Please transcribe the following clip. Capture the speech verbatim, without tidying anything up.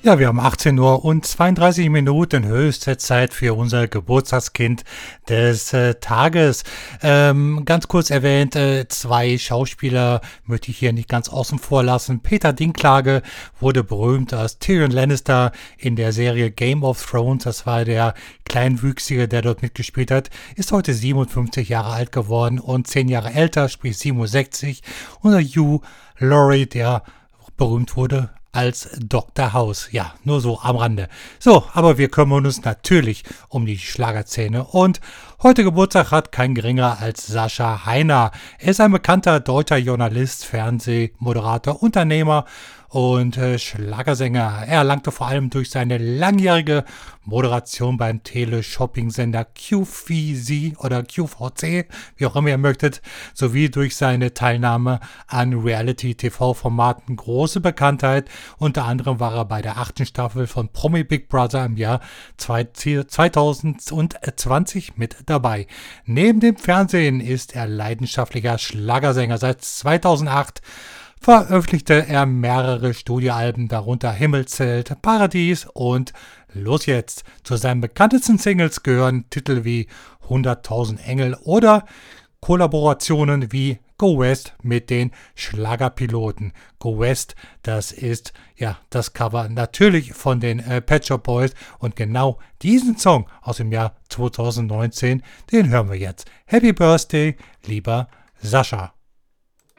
Ja, wir haben achtzehn Uhr und zweiunddreißig Minuten, höchste Zeit für unser Geburtstagskind des äh, Tages. Ähm, ganz kurz erwähnt, äh, zwei Schauspieler möchte ich hier nicht ganz außen vor lassen. Peter Dinklage wurde berühmt als Tyrion Lannister in der Serie Game of Thrones. Das war der Kleinwüchsige, der dort mitgespielt hat. Ist heute siebenundfünfzig Jahre alt geworden und zehn Jahre älter, sprich siebenundsechzig. Und Hugh Laurie, der berühmt wurde als Doktor House. Ja, nur so am Rande. So, aber wir kümmern uns natürlich um die Schlagerszene. Und heute Geburtstag hat kein geringer als Sascha Heiner. Er ist ein bekannter deutscher Journalist, Fernsehmoderator, Unternehmer und äh, Schlagersänger. Er erlangte vor allem durch seine langjährige Moderation beim Tele-Shopping-Sender Q V C oder Q V C, wie auch immer ihr möchtet, sowie durch seine Teilnahme an Reality-T V-Formaten große Bekanntheit. Unter anderem war er bei der achten Staffel von Promi Big Brother im Jahr zweitausendzwanzig mit dabei. Neben dem Fernsehen ist er leidenschaftlicher Schlagersänger. Seit zweitausendacht veröffentlichte er mehrere Studioalben, darunter Himmelszelt, Paradies und Los jetzt. Zu seinen bekanntesten Singles gehören Titel wie hunderttausend Engel oder Kollaborationen wie Go West mit den Schlagerpiloten. Go West, das ist ja das Cover natürlich von den äh, Pet Shop Boys und genau diesen Song aus dem Jahr zweitausendneunzehn, den hören wir jetzt. Happy Birthday, lieber Sascha.